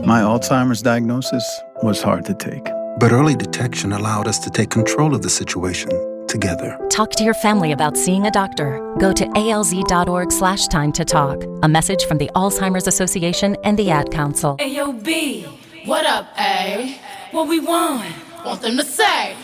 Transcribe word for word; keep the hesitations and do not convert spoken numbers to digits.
My Alzheimer's diagnosis was hard to take. But early detection allowed us to take control of the situation together. Talk to your family about seeing a doctor. Go to alz.org slash time to talk. A message from the Alzheimer's Association and the Ad Council. Ayo, B, what up, A? What we want? Want them to say.